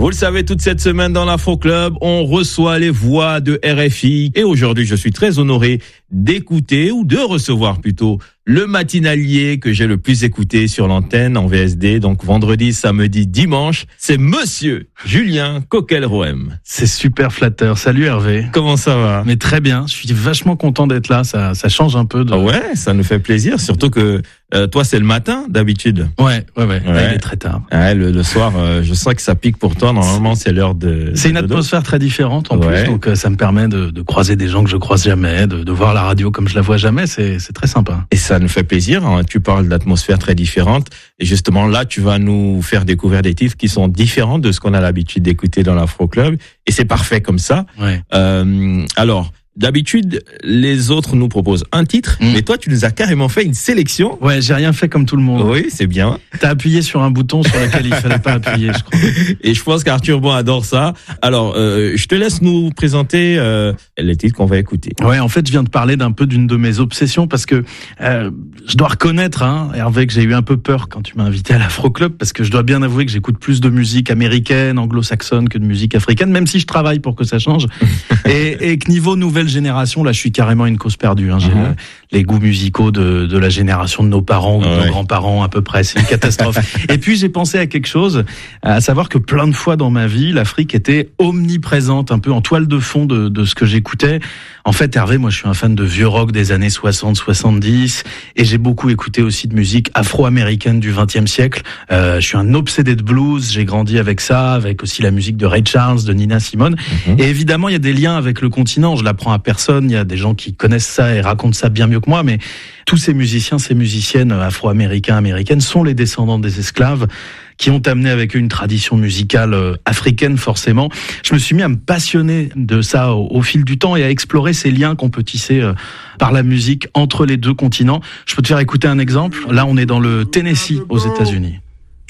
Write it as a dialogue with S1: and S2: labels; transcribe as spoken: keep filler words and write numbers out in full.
S1: Vous le savez, toute cette semaine dans l'Afro Club, on reçoit les voix de R F I. Et aujourd'hui, je suis très honoré d'écouter, ou de recevoir plutôt, le matinalier que j'ai le plus écouté sur l'antenne en V S D. Donc vendredi, samedi, dimanche, c'est Monsieur Julien Coquel-Rohem.
S2: C'est super flatteur. Salut Hervé.
S1: Comment ça va?
S2: Mais très bien. Je suis vachement content d'être là. Ça, ça change un peu de...
S1: Ah ouais, ça nous fait plaisir. Surtout que euh, toi, c'est le matin d'habitude.
S2: Ouais, ouais, ouais.
S1: ouais.
S2: Là, il est très tard.
S1: Ouais, le, le soir, euh, je sens que ça pique pour toi. Normalement, c'est l'heure de...
S2: C'est
S1: de
S2: une atmosphère très différente en
S1: ouais.
S2: plus. Donc euh, ça me permet de, de croiser des gens que je croise jamais, de, de voir la radio comme je la vois jamais. C'est, c'est très sympa.
S1: Et ça nous fait plaisir. Hein. Tu parles d'atmosphère très différente. Et justement, là, tu vas nous faire découvrir des titres qui sont différents de ce qu'on a l'habitude d'écouter dans l'Afro Club. Et c'est parfait comme ça.
S2: Ouais.
S1: Euh, alors... D'habitude, les autres nous proposent un titre, mmh. mais toi, tu nous as carrément fait une sélection.
S2: Ouais, j'ai rien fait comme tout le monde.
S1: Oui, c'est bien.
S2: T'as appuyé sur un bouton sur lequel il fallait pas appuyer, je crois.
S1: Et je pense qu'Arthur Bon adore ça. Alors, euh, je te laisse nous présenter euh, les titres qu'on va écouter.
S2: Ouais, en fait, je viens de parler d'un peu d'une de mes obsessions parce que euh, je dois reconnaître, hein, Hervé, que j'ai eu un peu peur quand tu m'as invité à l'Afro Club parce que je dois bien avouer que j'écoute plus de musique américaine, anglo-saxonne que de musique africaine, même si je travaille pour que ça change. et, et que niveau nouvelle génération, là, je suis carrément une cause perdue. Hein. J'ai mm-hmm. le, les goûts musicaux de, de la génération de nos parents ou de ouais. nos grands-parents à peu près. C'est une catastrophe. Et puis, j'ai pensé à quelque chose, à savoir que plein de fois dans ma vie, l'Afrique était omniprésente, un peu en toile de fond de, de ce que j'écoutais. En fait, Hervé, moi, je suis un fan de vieux rock des années soixante soixante-dix et j'ai beaucoup écouté aussi de musique afro-américaine du vingtième siècle. Euh, je suis un obsédé de blues. J'ai grandi avec ça, avec aussi la musique de Ray Charles, de Nina Simone. Mm-hmm. Et évidemment, il y a des liens avec le continent. Je l'apprends à personne. Il y a des gens qui connaissent ça et racontent ça bien mieux que moi. Mais tous ces musiciens, ces musiciennes afro-américains, américaines sont les descendants des esclaves qui ont amené avec eux une tradition musicale euh, africaine forcément. Je me suis mis à me passionner de ça au, au fil du temps et à explorer ces liens qu'on peut tisser euh, par la musique entre les deux continents. Je peux te faire écouter un exemple. Là, on est dans le Tennessee aux États-Unis.